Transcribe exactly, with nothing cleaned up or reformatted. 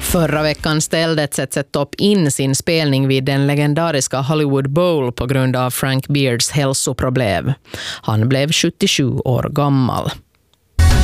Förra veckan ställde Z Z Top in sin spelning vid den legendariska Hollywood Bowl på grund av Frank Beards hälsoproblem. Han blev sjuttiosju år gammal.